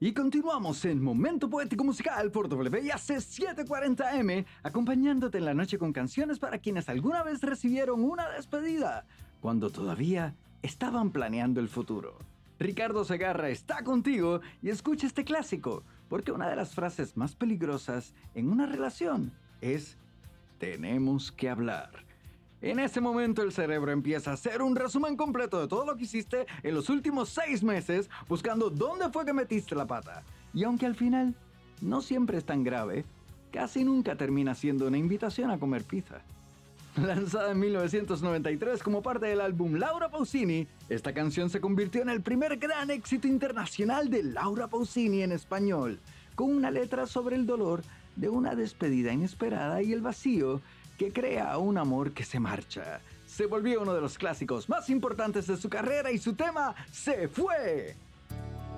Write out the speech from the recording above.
Y continuamos en Momento Poético Musical por WIAC 740M, acompañándote en la noche con canciones para quienes alguna vez recibieron una despedida, cuando todavía estaban planeando el futuro. Ricardo Segarra está contigo y escucha este clásico, porque una de las frases más peligrosas en una relación es «tenemos que hablar». En ese momento el cerebro empieza a hacer un resumen completo de todo lo que hiciste en los últimos 6 meses, buscando dónde fue que metiste la pata. Y aunque al final no siempre es tan grave, casi nunca termina siendo una invitación a comer pizza. Lanzada en 1993 como parte del álbum Laura Pausini, esta canción se convirtió en el primer gran éxito internacional de Laura Pausini en español, con una letra sobre el dolor de una despedida inesperada y el vacío que crea un amor que se marcha. Se volvió uno de los clásicos más importantes de su carrera y su tema ¡Se fue!